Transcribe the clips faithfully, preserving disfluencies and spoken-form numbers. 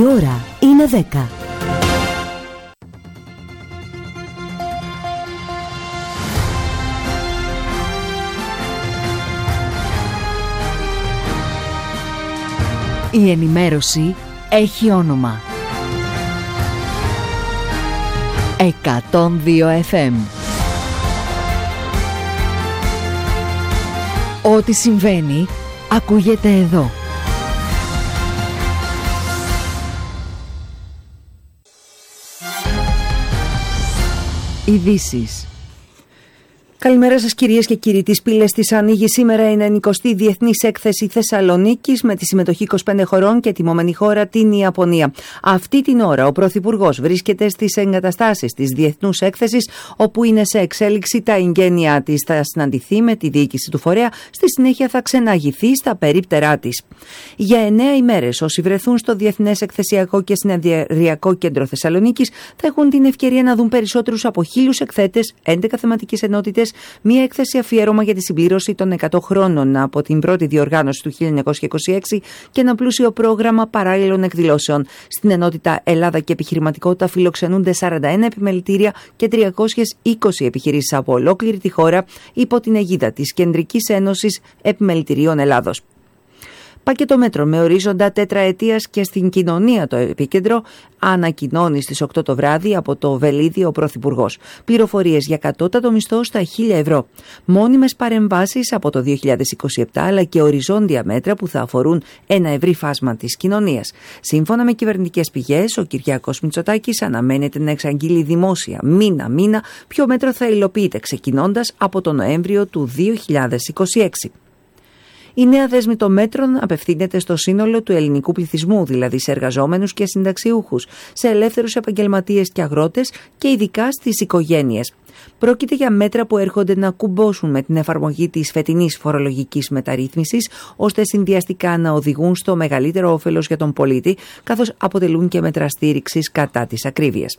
Η ώρα είναι δέκα. Η ενημέρωση έχει όνομα. εκατόν δύο εφ εμ. Ό,τι συμβαίνει ακούγεται εδώ. Ειδήσεις. Καλημέρα σας κυρίες και κύριοι. Τις πύλες της ανοίγει σήμερα η ενενηκοστή Διεθνής Έκθεση Θεσσαλονίκης με τη συμμετοχή είκοσι πέντε χωρών και τιμόμενη χώρα την Ιαπωνία. Αυτή την ώρα ο Πρωθυπουργός βρίσκεται στις εγκαταστάσεις της Διεθνούς Έκθεσης, όπου είναι σε εξέλιξη τα εγγένειά της. Θα συναντηθεί με τη διοίκηση του φορέα, στη συνέχεια θα ξεναγηθεί στα περίπτερά της. Για εννέα ημέρες όσοι βρεθούν στο Διεθνές Εκθεσιακό και Συνεδριακό Κέντρο Θεσσαλονίκης θα έχουν την ευκαιρία να δουν περισσότερους από χίλιους εκθέτες, έντεκα θεματικές ενότητες, μία έκθεση αφιέρωμα για τη συμπλήρωση των εκατό χρόνων από την πρώτη διοργάνωση του χίλια εννιακόσια είκοσι έξι και ένα πλούσιο πρόγραμμα παράλληλων εκδηλώσεων. Στην ενότητα Ελλάδα και Επιχειρηματικότητα φιλοξενούνται σαράντα ένα επιμελητήρια και τριακόσιες είκοσι επιχειρήσεις από ολόκληρη τη χώρα υπό την αιγίδα της Κεντρικής Ένωσης Επιμελητηρίων Ελλάδος. Πακέτο μέτρων με ορίζοντα τετραετίας και στην κοινωνία το επίκεντρο, ανακοινώνει στις οκτώ το βράδυ από το Βελίδι ο Πρωθυπουργός. Πληροφορίες για κατώτατο μισθό στα χίλια ευρώ. Μόνιμες παρεμβάσεις από το δύο χιλιάδες είκοσι επτά, αλλά και οριζόντια μέτρα που θα αφορούν ένα ευρύ φάσμα της κοινωνίας. Σύμφωνα με κυβερνητικές πηγές, ο Κυριάκος Μητσοτάκης αναμένεται να εξαγγείλει δημόσια μήνα-μήνα ποιο μέτρο θα υλοποιείται, ξεκινώντας από τον Νοέμβριο του δύο χιλιάδες είκοσι έξι. Η νέα δέσμη των μέτρων απευθύνεται στο σύνολο του ελληνικού πληθυσμού, δηλαδή σε εργαζόμενους και συνταξιούχους, σε ελεύθερους επαγγελματίες και αγρότες και ειδικά στις οικογένειες. Πρόκειται για μέτρα που έρχονται να κουμπώσουν με την εφαρμογή της φετινής φορολογικής μεταρρύθμισης, ώστε συνδυαστικά να οδηγούν στο μεγαλύτερο όφελος για τον πολίτη, καθώς αποτελούν και μέτρα στήριξης κατά της ακρίβειας.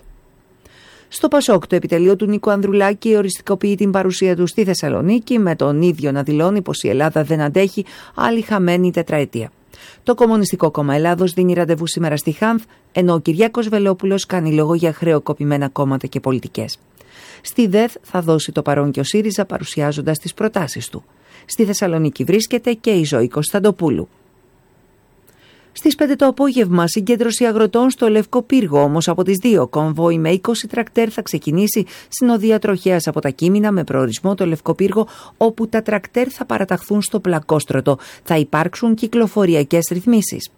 Στο Πασόκ, το επιτελείο του Νίκου Ανδρουλάκη οριστικοποιεί την παρουσία του στη Θεσσαλονίκη, με τον ίδιο να δηλώνει πως η Ελλάδα δεν αντέχει άλλη χαμένη τετραετία. Το Κομμουνιστικό Κόμμα Ελλάδος δίνει ραντεβού σήμερα στη Χάνθ, ενώ ο Κυριάκος Βελόπουλος κάνει λόγο για χρεοκοπημένα κόμματα και πολιτικές. Στη ΔΕΘ θα δώσει το παρόν και ο ΣΥΡΙΖΑ, παρουσιάζοντας τις προτάσεις του. Στη Θεσσαλονίκη βρίσκεται και η Ζωή Κωνσταντοπούλου. Στις πέντε το απόγευμα, συγκέντρωση αγροτών στο Λευκό Πύργο, όμως από τις δύο. Κομβόι με είκοσι τρακτέρ θα ξεκινήσει συνοδεία τροχέας από τα Κείμηνα με προορισμό το Λευκό Πύργο, όπου τα τρακτέρ θα παραταχθούν στο Πλακόστρωτο. Θα υπάρξουν κυκλοφοριακές ρυθμίσεις.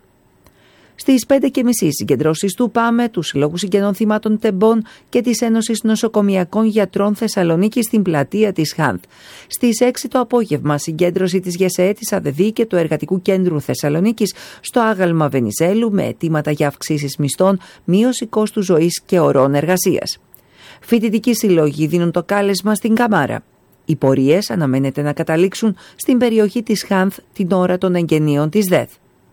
Στις πέντε και μισή συγκεντρώσεις του ΠΑΜΕ, του Συλλόγου Συγγενών Θυμάτων Τεμπών και της Ένωσης Νοσοκομιακών Γιατρών Θεσσαλονίκη στην πλατεία της Χάνθ. Στις έξι το απόγευμα, συγκέντρωση της ΓΕΣΕΕ, της ΑΔΕΔ και του Εργατικού Κέντρου Θεσσαλονίκης στο άγαλμα Βενιζέλου με αιτήματα για αυξήσεις μισθών, μείωση κόστου ζωής και ωρών εργασίας. Φοιτητικοί σύλλογοι δίνουν το κάλεσμα στην Καμάρα. Οι πορείες αναμένεται να καταλήξουν στην περιοχή της Χάνθ την ώρα των εγγενείων της ΔΕΘ.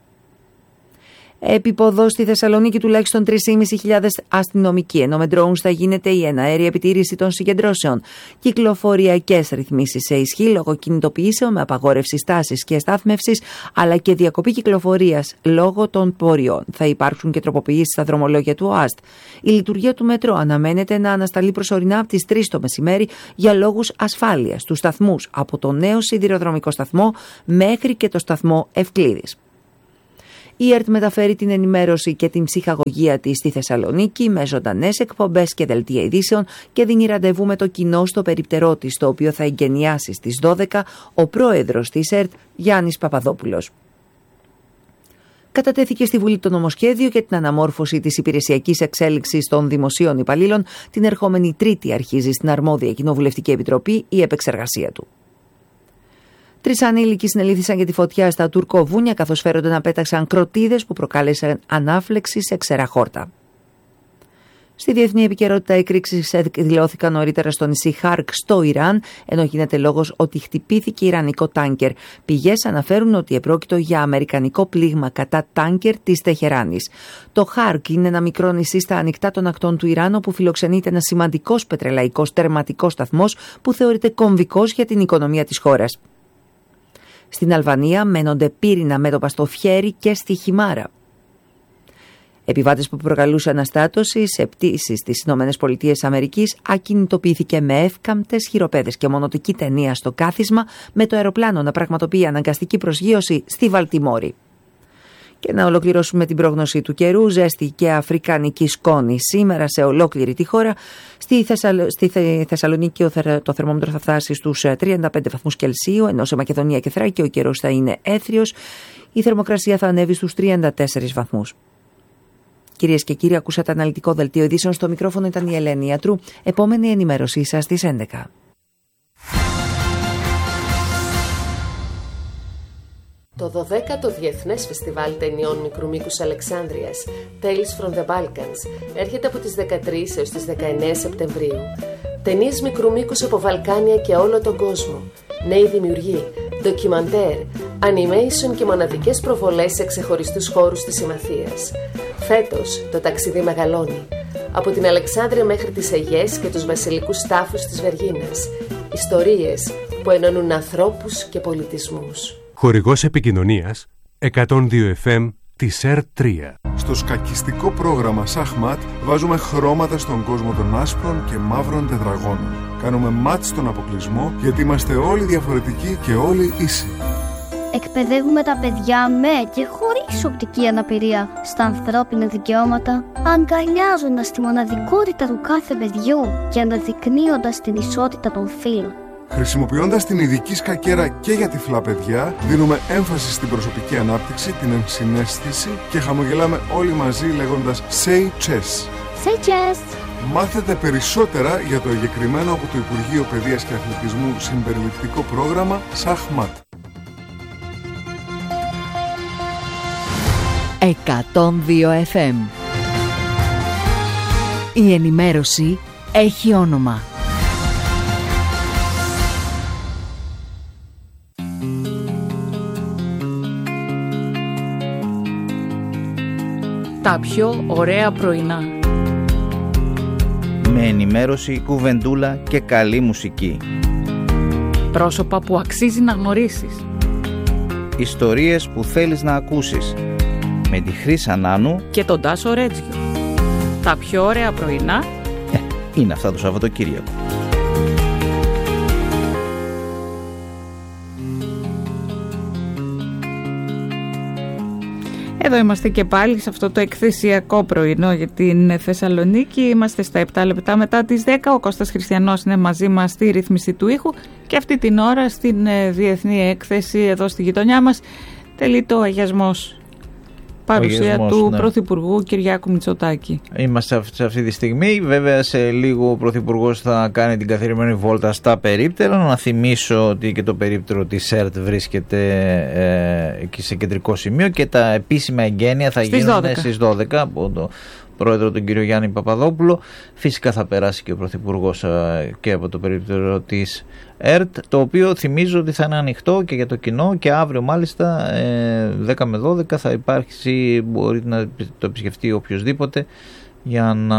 Επίποδο στη Θεσσαλονίκη τουλάχιστον τρεις χιλιάδες πεντακόσιοι αστυνομικοί, ενώ με drones θα γίνεται η εναέρια επιτήρηση των συγκεντρώσεων. Κυκλοφοριακές ρυθμίσεις σε ισχύ λόγω κινητοποιήσεων με απαγόρευση στάσης και στάθμευσης, αλλά και διακοπή κυκλοφορίας λόγω των πόριων. Θα υπάρξουν και τροποποιήσεις στα δρομολόγια του ΟΑΣΤ. Η λειτουργία του μετρό αναμένεται να ανασταλεί προσωρινά από τις τρεις το μεσημέρι για λόγους ασφάλειας στους σταθμούς, από το νέο σιδηροδρομικό σταθμό μέχρι και το σταθμό Ευκλήδης. Η ΕΡΤ μεταφέρει την ενημέρωση και την ψυχαγωγία της στη Θεσσαλονίκη με ζωντανές εκπομπές και δελτία ειδήσεων και δίνει ραντεβού με το κοινό στο περιπτερό της, το οποίο θα εγκαινιάσει στις δώδεκα ο πρόεδρος της ΕΡΤ, Γιάννης Παπαδόπουλος. Κατατέθηκε στη Βουλή το νομοσχέδιο για την αναμόρφωση της υπηρεσιακής εξέλιξης των δημοσίων υπαλλήλων. Την ερχόμενη Τρίτη αρχίζει στην αρμόδια Κοινοβουλευτική Επιτροπή η επεξεργασία του. Τρεις ανήλικοι συνελήφθησαν για τη φωτιά στα Τουρκοβούνια, καθώς φέρονται να πέταξαν κροτίδες που προκάλεσαν ανάφλεξη σε ξερά χόρτα. Στη διεθνή επικαιρότητα, εκρήξεις εκδηλώθηκαν νωρίτερα στο νησί Χάρκ στο Ιράν, ενώ γίνεται λόγος ότι χτυπήθηκε ιρανικό τάνκερ. Πηγές αναφέρουν ότι επρόκειτο για αμερικανικό πλήγμα κατά τάνκερ της Τεχεράνης. Το Χάρκ είναι ένα μικρό νησί στα ανοιχτά των ακτών του Ιράν, όπου φιλοξενείται ένα σημαντικός πετρελαϊκός τερματικός σταθμός που θεωρείται κομβικός για την οικονομία της χώρας. Στην Αλβανία μένονται πύρινα μέτωπα στο Φιέρι και στη Χιμάρα. Επιβάτες που προκαλούσε αναστάτωση σε πτήσεις στις ΗΠΑ ακινητοποιήθηκε με εύκαμπτες χειροπέδες και μονοτική ταινία στο κάθισμα, με το αεροπλάνο να πραγματοποιεί αναγκαστική προσγείωση στη Βαλτιμόρη. Και να ολοκληρώσουμε την πρόγνωση του καιρού. Ζέστη και αφρικανική σκόνη σήμερα σε ολόκληρη τη χώρα. Στη, Θεσσαλ... Στη Θεσσαλονίκη το θερμόμετρο θα φτάσει στους τριάντα πέντε βαθμούς Κελσίου, ενώ σε Μακεδονία και Θράκη ο καιρός θα είναι έθριος. Η θερμοκρασία θα ανέβει στους τριάντα τέσσερις βαθμούς. Κυρίες και κύριοι, ακούσατε αναλυτικό δελτίο ειδήσεων. Στο μικρόφωνο ήταν η Ελένη Ιατρού. Επόμενη ενημέρωσή σας στις έντεκα. Το δωδέκατο Διεθνές Φεστιβάλ Ταινιών Μικρού Μήκους Αλεξάνδρειας, Tales from the Balkans, έρχεται από τις δεκατρείς έως τις δεκαεννέα Σεπτεμβρίου. Ταινίες μικρού μήκους από Βαλκάνια και όλο τον κόσμο. Νέοι δημιουργοί, ντοκιμαντέρ, animation και μοναδικές προβολές σε ξεχωριστούς χώρους της Συμμαθίας. Φέτος το ταξίδι μεγαλώνει. Από την Αλεξάνδρεια μέχρι τις Αιγές και τους βασιλικούς τάφους της Βεργίνας. Ιστορίες που ενώνουν ανθρώπους και πολιτισμούς. Χορηγός επικοινωνίας εκατόν δύο εφ εμ της ΕΡΤ τρία. Στο σκακιστικό πρόγραμμα Σαχμάτ βάζουμε χρώματα στον κόσμο των άσπρων και μαύρων τετραγώνων. Κάνουμε μάτς στον αποκλεισμό γιατί είμαστε όλοι διαφορετικοί και όλοι ίσοι. Εκπαιδεύουμε τα παιδιά με και χωρίς οπτική αναπηρία στα ανθρώπινα δικαιώματα, αγκαλιάζοντας τη μοναδικότητα του κάθε παιδιού και αναδεικνύοντας την ισότητα των φύλων. Χρησιμοποιώντας την ειδική σκακέρα και για τυφλά παιδιά, δίνουμε έμφαση στην προσωπική ανάπτυξη, την ενσυναίσθηση και χαμογελάμε όλοι μαζί λέγοντας Say Chess. Say Chess! Μάθετε περισσότερα για το εγκεκριμένο από το Υπουργείο Παιδείας και Αθλητισμού συμπεριληπτικό πρόγραμμα Σαχμάτ. εκατόν δύο εφ εμ. Η ενημέρωση έχει όνομα. Τα πιο ωραία πρωινά. Με ενημέρωση, κουβεντούλα και καλή μουσική. Πρόσωπα που αξίζει να γνωρίσεις. Ιστορίες που θέλεις να ακούσεις. Με τη Χρύσα Νάνου και τον Τάσο Ρέτζιο. Τα πιο ωραία πρωινά ε, είναι αυτά το Σαββατοκύριακο. Εδώ είμαστε και πάλι σε αυτό το εκθεσιακό πρωινό για την Θεσσαλονίκη. Είμαστε στα επτά λεπτά μετά τις δέκα. Ο Κώστας Χριστιανός είναι μαζί μας στη ρύθμιση του ήχου και αυτή την ώρα στην διεθνή έκθεση εδώ στη γειτονιά μας τελείται ο αγιασμός. Παρουσία αγιασμός, του ναι. Πρωθυπουργού Κυριάκου Μητσοτάκη. Είμαστε σε αυτή τη στιγμή. Βέβαια, σε λίγο ο Πρωθυπουργός θα κάνει την καθιερωμένη βόλτα στα περίπτερα. Να θυμίσω ότι και το περίπτερο της ΕΡΤ βρίσκεται ε, εκεί σε κεντρικό σημείο και τα επίσημα εγγένεια θα στις γίνουν δώδεκα. Στις δώδεκα από το πρόεδρο τον κύριο Γιάννη Παπαδόπουλο. Φυσικά θα περάσει και ο Πρωθυπουργός και από το περίπτερο της ΕΡΤ, το οποίο θυμίζω ότι θα είναι ανοιχτό και για το κοινό και αύριο μάλιστα δέκα με δώδεκα θα υπάρξει, μπορεί να το επισκεφτεί οποιοδήποτε για να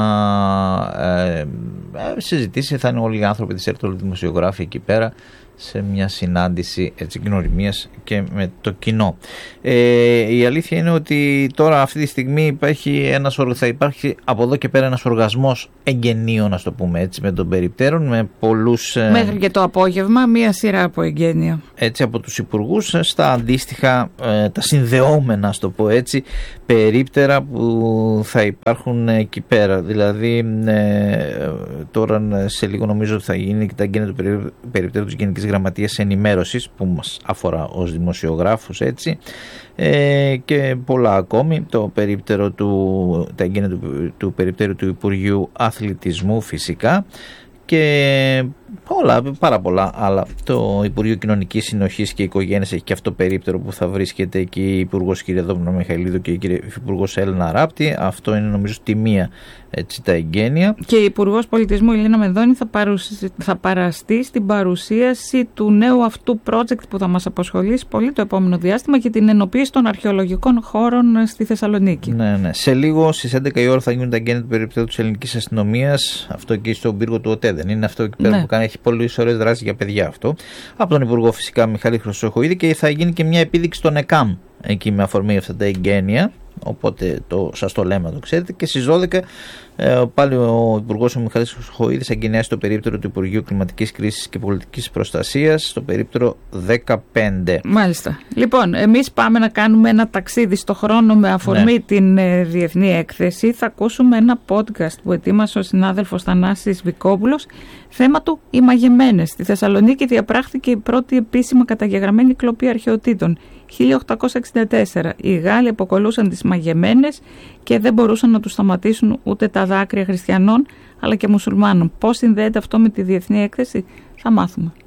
ε, συζητήσει. Θα είναι όλοι οι άνθρωποι της ΕΡΤ, όλοι οι δημοσιογράφοι εκεί πέρα σε μια συνάντηση έτσι γνωριμίας και με το κοινό. Ε, η αλήθεια είναι ότι τώρα αυτή τη στιγμή υπάρχει ένας, θα υπάρχει από εδώ και πέρα ένας οργασμός εγγενείων, να το πούμε έτσι, με των περιπτέρων, με πολλούς... Μέχρι και το απόγευμα μία σειρά από εγγένεια. Έτσι από τους υπουργούς στα αντίστοιχα, ε, τα συνδεόμενα, να το πω έτσι, περίπτερα που θα υπάρχουν εκεί πέρα. Δηλαδή ε, τώρα σε λίγο νομίζω ότι θα γίνει και τα εγγένεια του περιπτέρου της Γενικής Γραμματείας Ενημέρωσης που μας αφορά ως δημοσιογράφους, έτσι, ε, και πολλά ακόμη. Το περίπτερο του, τα εγγένεια του, του περιπτέρου του Υπουργείου Αθλητισμού φυσικά και πολλά, πάρα πολλά άλλα. Το Υπουργείο Κοινωνικής Συνοχής και Οικογένειας έχει και αυτό περίπτερο που θα βρίσκεται εκεί η Υπουργός κ. Δόμνα Μιχαηλίδου και η Υφυπουργός Έλληνα Ράπτη. Αυτό είναι νομίζω τη μία, έτσι, τα εγγένεια. Και η Υπουργός Πολιτισμού Ηλίνα Μεδόνη θα, παρουσι... θα παραστεί στην παρουσίαση του νέου αυτού project που θα μας απασχολήσει πολύ το επόμενο διάστημα και την ενοποίηση των αρχαιολογικών χώρων στη Θεσσαλονίκη. Ναι, ναι. Σε λίγο στις έντεκα η ώρα θα γίνουν τα εγγένεια του περιπτέρου της Ελληνικής Αστυνομίας. Αυτό εκεί στον πύργο του ΟΤΕ δεν είναι αυτό εκεί πέρα, ναι, που κάνει, έχει πολλές ωραίες δράσεις για παιδιά αυτό. Από τον Υπουργό φυσικά Μιχάλη Χρυσοχοΐδη, και θα γίνει και μια επίδειξη των ΕΚΑΜ εκεί με αφορμή αυτά τα εγγένεια, οπότε το, σας το λέμε, το ξέρετε. Και στις δώδεκα ε, πάλι ο Υπουργός ο Μιχάλης Χοΐδης εγκαινιάσει το περίπτερο του Υπουργείου Κλιματικής Κρίσης και Πολιτικής Προστασίας, το περίπτερο δεκαπέντε. Μάλιστα. Λοιπόν, εμείς πάμε να κάνουμε ένα ταξίδι στο χρόνο με αφορμή ναι. την ε, Διεθνή Έκθεση. Θα ακούσουμε ένα podcast που ετοίμασε ο συνάδελφος Θανάσης Βικόπουλος. Θέμα του οι μαγεμένες. Στη Θεσσαλονίκη διαπράχθηκε η πρώτη επίσημα καταγεγραμμένη κλοπή αρχαιοτήτων. χίλια οκτακόσια εξήντα τέσσερα. Οι Γάλλοι αποκολούσαν τις μαγεμένες και δεν μπορούσαν να τους σταματήσουν ούτε τα δάκρυα χριστιανών αλλά και μουσουλμάνων. Πώς συνδέεται αυτό με τη Διεθνή Έκθεση, θα μάθουμε.